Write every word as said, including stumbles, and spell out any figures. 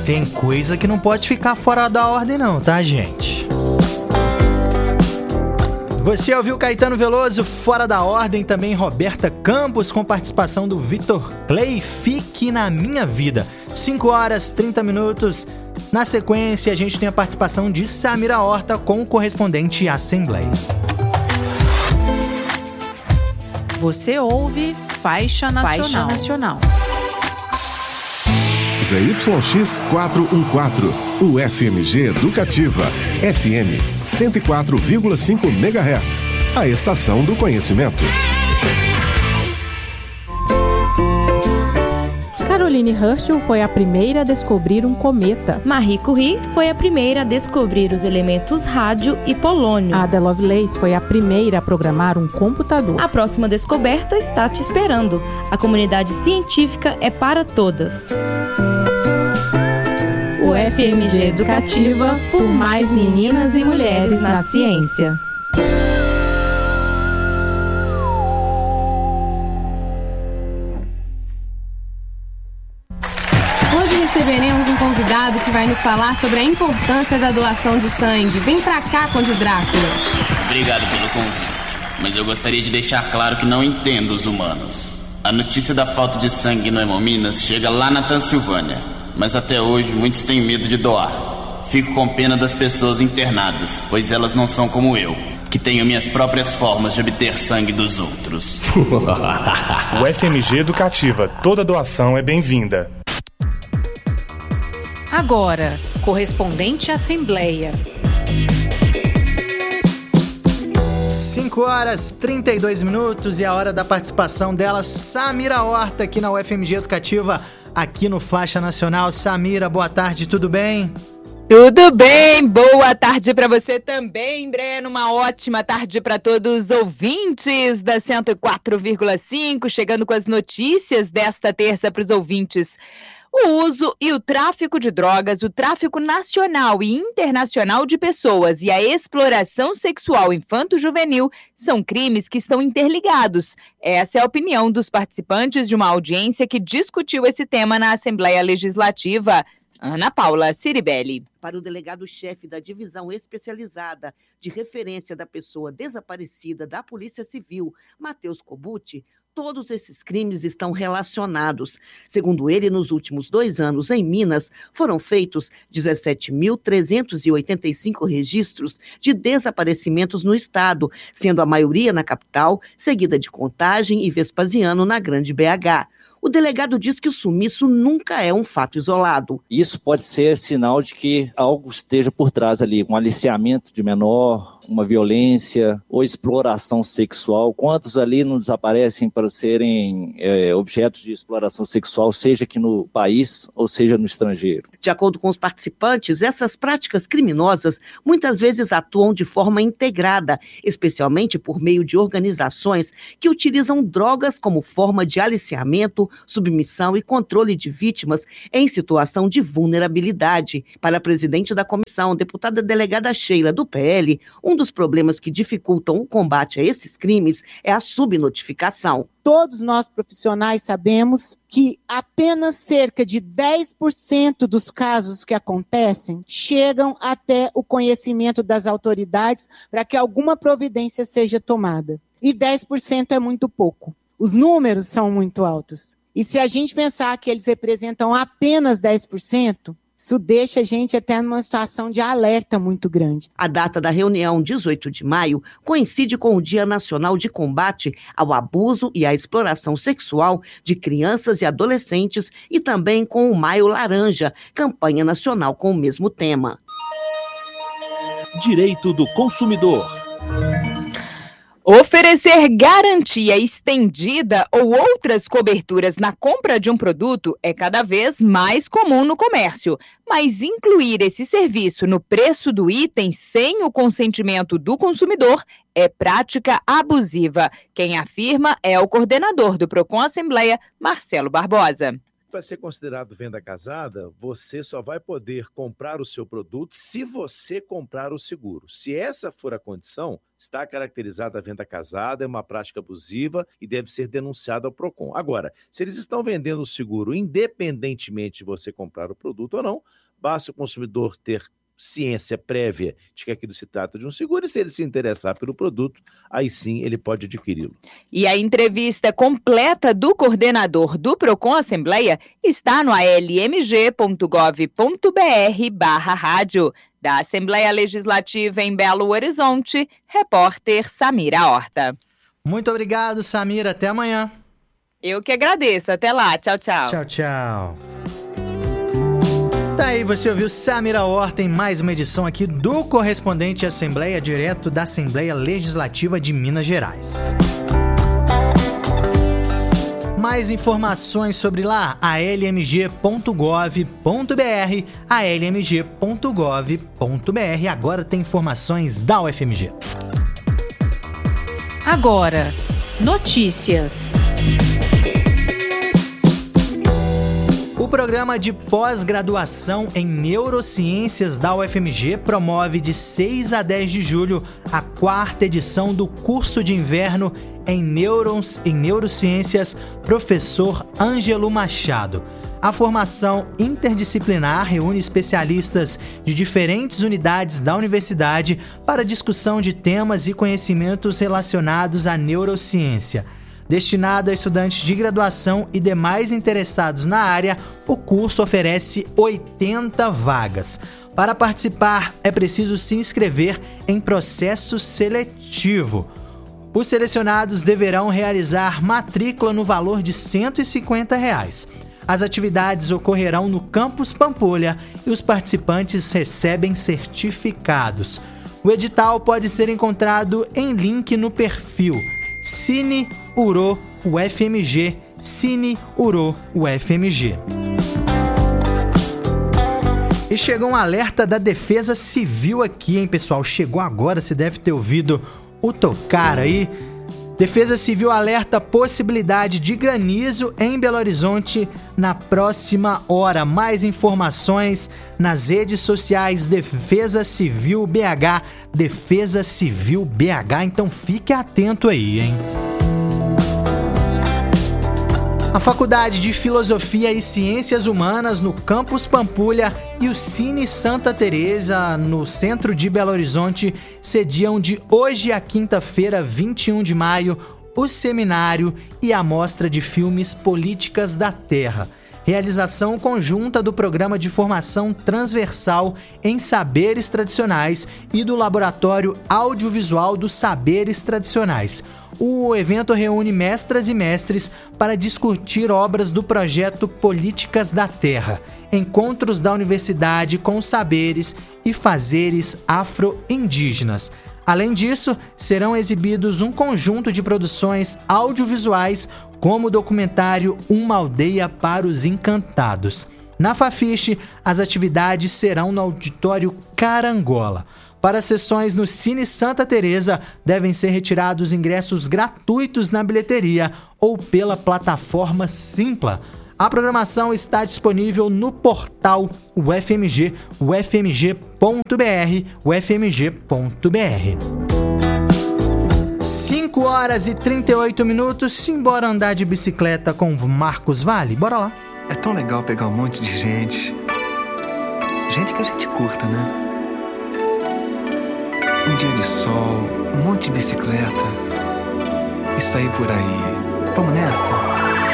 Tem coisa que não pode ficar fora da ordem não, tá, gente? Você ouviu Caetano Veloso, Fora da Ordem, também Roberta Campos, com participação do Vitor Clay, Fique na Minha Vida. cinco horas, trinta minutos. Na sequência, a gente tem a participação de Samira Horta com o correspondente Assembleia. Você ouve Faixa Nacional. Faixa Nacional. Z Y X quatrocentos e quatorze, U F M G Educativa, F M cento e quatro vírgula cinco megahertz, a estação do conhecimento. Caroline Herschel foi a primeira a descobrir um cometa. Marie Curie foi a primeira a descobrir os elementos rádio e polônio. Ada Lovelace foi a primeira a programar um computador. A próxima descoberta está te esperando. A comunidade científica é para todas. O F M G Educativa, por mais meninas e mulheres na ciência. Receberemos um convidado que vai nos falar sobre a importância da doação de sangue. Vem pra cá, Conde Drácula. Obrigado pelo convite, mas eu gostaria de deixar claro que não entendo os humanos. A notícia da falta de sangue no Hemominas chega lá na Transilvânia, mas até hoje muitos têm medo de doar. Fico com pena das pessoas internadas, pois elas não são como eu, que tenho minhas próprias formas de obter sangue dos outros. O F M G Educativa, toda doação é bem-vinda. Agora, correspondente Assembleia. cinco horas, trinta e dois minutos e a hora da participação dela, Samira Horta, aqui na U F M G Educativa, aqui no Faixa Nacional. Samira, boa tarde, tudo bem? Tudo bem, boa tarde para você também, Breno, uma ótima tarde para todos os ouvintes da cento e quatro vírgula cinco, chegando com as notícias desta terça para os ouvintes. O uso e o tráfico de drogas, o tráfico nacional e internacional de pessoas e a exploração sexual infanto-juvenil são crimes que estão interligados. Essa é a opinião dos participantes de uma audiência que discutiu esse tema na Assembleia Legislativa. Ana Paula Ciribelli. Para o delegado-chefe da Divisão Especializada de Referência da Pessoa Desaparecida da Polícia Civil, Matheus Cobutti, todos esses crimes estão relacionados. Segundo ele, nos últimos dois anos, em Minas, foram feitos dezessete mil trezentos e oitenta e cinco registros de desaparecimentos no estado, sendo a maioria na capital, seguida de Contagem e Vespasiano na Grande B H. O delegado diz que o sumiço nunca é um fato isolado. Isso pode ser sinal de que algo esteja por trás ali, um aliciamento de menor, uma violência ou exploração sexual. Quantos ali não desaparecem para serem é, objetos de exploração sexual, seja aqui no país ou seja no estrangeiro? De acordo com os participantes, essas práticas criminosas muitas vezes atuam de forma integrada, especialmente por meio de organizações que utilizam drogas como forma de aliciamento, submissão e controle de vítimas em situação de vulnerabilidade. Para a presidente da comissão, deputada delegada Sheila, do P L, um dos problemas que dificultam o combate a esses crimes é a subnotificação. Todos nós profissionais sabemos que apenas cerca de dez por cento dos casos que acontecem chegam até o conhecimento das autoridades para que alguma providência seja tomada. E dez por cento é muito pouco. Os números são muito altos. E se a gente pensar que eles representam apenas dez por cento, isso deixa a gente até numa situação de alerta muito grande. A data da reunião, dezoito de maio, coincide com o Dia Nacional de Combate ao Abuso e à Exploração Sexual de Crianças e Adolescentes e também com o Maio Laranja, campanha nacional com o mesmo tema. Direito do consumidor. Oferecer garantia estendida ou outras coberturas na compra de um produto é cada vez mais comum no comércio, mas incluir esse serviço no preço do item sem o consentimento do consumidor é prática abusiva. Quem afirma é o coordenador do Procon Assembleia, Marcelo Barbosa. Para ser considerado venda casada, você só vai poder comprar o seu produto se você comprar o seguro. Se essa for a condição, está caracterizada a venda casada, é uma prática abusiva e deve ser denunciada ao PROCON. Agora, se eles estão vendendo o seguro independentemente de você comprar o produto ou não, basta o consumidor ter ciência prévia de que aquilo se trata de um seguro, e se ele se interessar pelo produto, aí sim ele pode adquiri-lo. E a entrevista completa do coordenador do PROCON Assembleia está no a l m g ponto gov ponto b r barra rádio. Da Assembleia Legislativa em Belo Horizonte, repórter Samira Horta. Muito obrigado, Samira. Até amanhã. Eu que agradeço. Até lá. Tchau, tchau. Tchau, tchau. Tá aí, você ouviu Samira Horta em mais uma edição aqui do Correspondente Assembleia, direto da Assembleia Legislativa de Minas Gerais. Mais informações sobre lá, a l m g ponto gov ponto b r, a l m g ponto gov ponto b r. Agora tem informações da U F M G. Agora, notícias. O programa de pós-graduação em neurociências da U F M G promove de seis a dez de julho a quarta edição do curso de inverno em, neurons, em neurociências Professor Ângelo Machado. A formação interdisciplinar reúne especialistas de diferentes unidades da universidade para discussão de temas e conhecimentos relacionados à neurociência. Destinado a estudantes de graduação e demais interessados na área, o curso oferece oitenta vagas. Para participar, é preciso se inscrever em processo seletivo. Os selecionados deverão realizar matrícula no valor de cento e cinquenta reais. As atividades ocorrerão no Campus Pampulha e os participantes recebem certificados. O edital pode ser encontrado em link no perfil Cine Uro U F M G, Cine Uro U F M G. E chegou um alerta da Defesa Civil aqui, hein, pessoal? Chegou agora, você deve ter ouvido o tocar aí. Defesa Civil alerta possibilidade de granizo em Belo Horizonte na próxima hora. Mais informações nas redes sociais Defesa Civil B H, Defesa Civil B H. Então fique atento aí, hein? A Faculdade de Filosofia e Ciências Humanas no Campus Pampulha e o Cine Santa Teresa no centro de Belo Horizonte sediam de hoje a quinta-feira, vinte e um de maio, o seminário e a mostra de filmes Políticas da Terra. Realização conjunta do Programa de Formação Transversal em Saberes Tradicionais e do Laboratório Audiovisual dos Saberes Tradicionais. O evento reúne mestras e mestres para discutir obras do projeto Políticas da Terra, encontros da universidade com saberes e fazeres afro-indígenas. Além disso, serão exibidos um conjunto de produções audiovisuais, como o documentário Uma Aldeia para os Encantados. Na Fafiche, as atividades serão no Auditório Carangola. Para sessões no Cine Santa Teresa, devem ser retirados ingressos gratuitos na bilheteria ou pela plataforma Simpla. A programação está disponível no portal U F M G, u f m g ponto b r, u f m g ponto b r. cinco horas e trinta e oito minutos, simbora andar de bicicleta com Marcos Vale? Bora lá. É tão legal pegar um monte de gente. Gente que a gente curta, né? Um dia de sol, um monte de bicicleta e sair por aí. Vamos nessa?